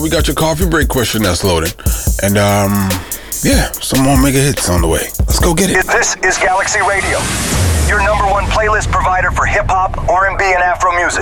We got your coffee break question that's loaded. And, yeah, some more mega hits on the way. Let's go get it. This is Galaxy Radio, your #1 playlist provider for hip-hop, R&B, and Afro music.